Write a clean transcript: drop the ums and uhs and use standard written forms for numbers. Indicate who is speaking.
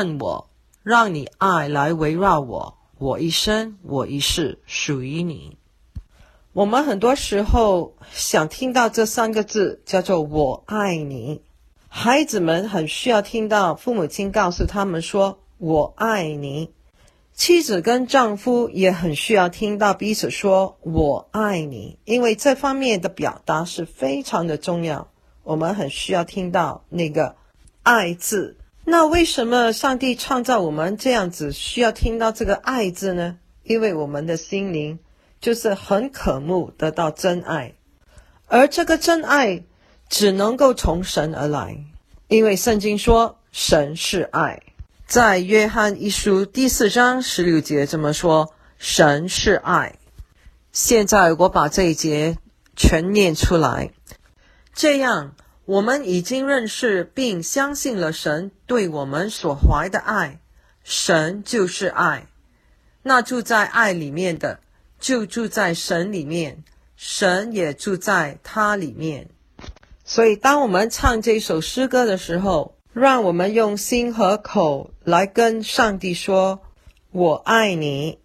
Speaker 1: 我，让你爱来围绕我，我一生我一世属于你。我们很多时候想听到这3个字，叫做我爱你。孩子们很需要听到父母亲告诉他们说我爱你，妻子跟丈夫也很需要听到彼此说我爱你，因为这方面的表达是非常的重要，我们很需要听到那个爱字。那为什么上帝创造我们这样子需要听到这个爱字呢？因为我们的心灵就是很渴慕得到真爱，而这个真爱只能够从神而来，因为圣经说神是爱。在约翰一书第4章16节这么说，神是爱。现在我把这一节全念出来。这样我们已经认识并相信了神对我们所怀的爱，神就是爱，那住在爱里面的就住在神里面，神也住在他里面。所以当我们唱这首诗歌的时候，让我们用心和口来跟上帝说我爱你。